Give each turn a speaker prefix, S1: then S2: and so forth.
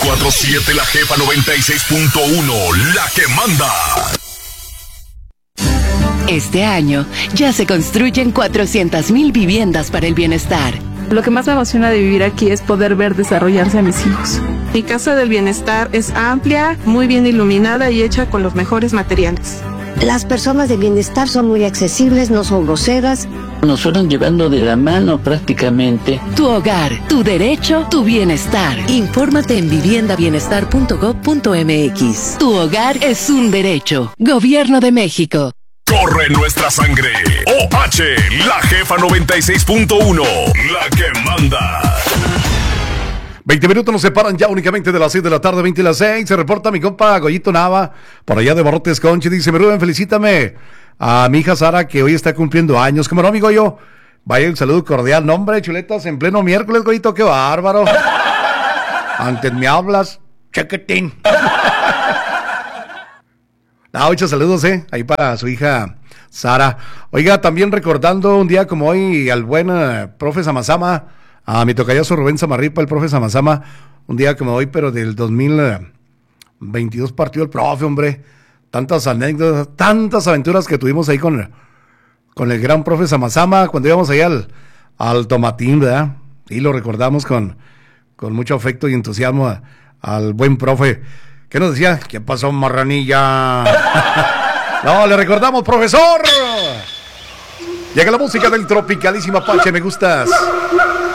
S1: 24/7 La Jefa 96.1, la que manda.
S2: Este año ya se construyen 400,000 viviendas para el bienestar.
S3: Lo que más me emociona de vivir aquí es poder ver desarrollarse a mis hijos. Mi casa del bienestar es amplia, muy bien iluminada y hecha con los mejores materiales.
S4: Las personas de bienestar son muy accesibles, no son groseras.
S5: Nos fueron llevando de la mano prácticamente.
S2: Tu hogar, tu derecho, tu bienestar. Infórmate en viviendaBienestar.gov.mx. Tu hogar es un derecho. Gobierno de México.
S1: Corre nuestra sangre. OH, La Jefa 96.1, la que manda.
S6: 20 minutos nos separan ya únicamente de las 6 de la tarde, 20 y las 6. Se reporta mi compa Goyito Nava, por allá de Barrotes Conchi. Dice, mi Rubén, felicítame a mi hija Sara, que hoy está cumpliendo años. ¿Cómo no, amigo? Yo, vaya el saludo cordial. Nombre, chuletas, en pleno miércoles, Goyito, qué bárbaro. Antes me hablas, chequetín. Muchos saludos, ahí para su hija Sara. Oiga, también recordando un día como hoy al buen profe Samazama, a mi tocayazo Rubén Samarripa, el profe Samazama, un día como hoy, pero del 2022 partió el profe, hombre. Tantas anécdotas, tantas aventuras que tuvimos ahí con el gran profe Samazama, cuando íbamos ahí al Tomatín, ¿verdad? Y lo recordamos con mucho afecto y entusiasmo al buen profe. ¿Qué nos decía? ¿Qué pasó, marranilla? No, le recordamos, profesor. Llega la música del tropicalísimo Apache, me gustas.